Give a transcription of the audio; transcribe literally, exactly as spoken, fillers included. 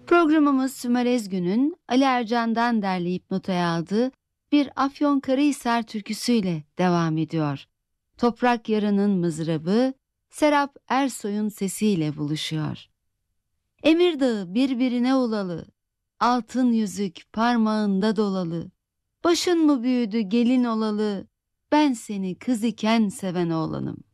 Programımız Sümer Ezgün'ün Ali Ercan'dan derleyip notaya aldığı bir Afyonkarahisar türküsüyle devam ediyor. Toprak Yarı'nın mızrabı Serap Ersoy'un sesiyle buluşuyor. Emirdağ birbirine ulalı, altın yüzük parmağında dolalı. Başın mı büyüdü gelin olalı, ben seni kız iken seven oğlanım.